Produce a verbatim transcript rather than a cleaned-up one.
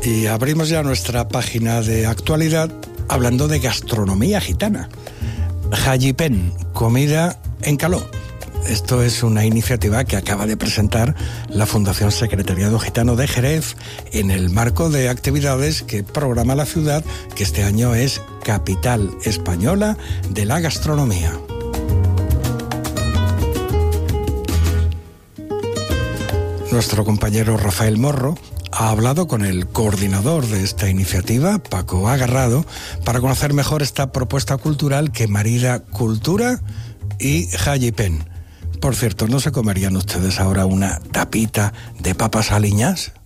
Y abrimos ya nuestra página de actualidad hablando de gastronomía gitana. Jayipen, comida en caló. Esto es una iniciativa que acaba de presentar la Fundación Secretariado Gitano de Jerez en el marco de actividades que programa la ciudad, que este año es Capital Española de la Gastronomía. Nuestro compañero Rafael Morro ha hablado con el coordinador de esta iniciativa, Paco Agarrado, para conocer mejor esta propuesta cultural que marida cultura y Jayipen. Por cierto, ¿no se comerían ustedes ahora una tapita de papas aliñas?